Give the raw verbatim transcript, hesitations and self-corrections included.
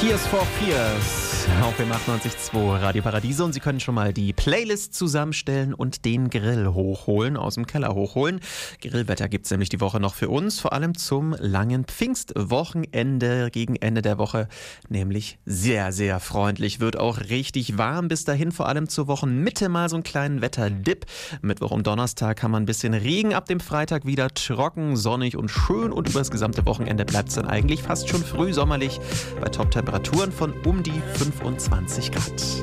Tears for Fears auf dem achtundneunzig Komma zwei Radio Paradiese, und Sie können schon mal die Playlist zusammenstellen und den Grill hochholen, aus dem Keller hochholen. Grillwetter gibt es nämlich die Woche noch für uns, vor allem zum langen Pfingstwochenende, gegen Ende der Woche, nämlich sehr, sehr freundlich. Wird auch richtig warm bis dahin, vor allem zur Wochenmitte mal so einen kleinen Wetterdip. Mittwoch und Donnerstag haben wir ein bisschen Regen, ab dem Freitag wieder trocken, sonnig und schön, und über das gesamte Wochenende bleibt es dann eigentlich fast schon frühsommerlich bei Top-Temperaturen von um die fünfundzwanzig Grad.